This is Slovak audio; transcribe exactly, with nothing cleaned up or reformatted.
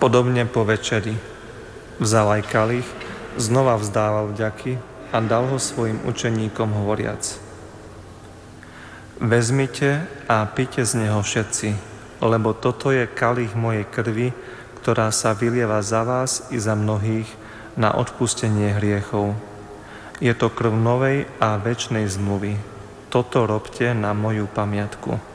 Podobne po večeri vzal aj kalich, znova vzdával vďaky a dal ho svojim učeníkom hovoriac: Vezmite a pite z neho všetci, lebo toto je kalich mojej krvi, ktorá sa vylieva za vás i za mnohých na odpustenie hriechov. Je to krv novej a večnej zmluvy. Toto robte na moju pamiatku.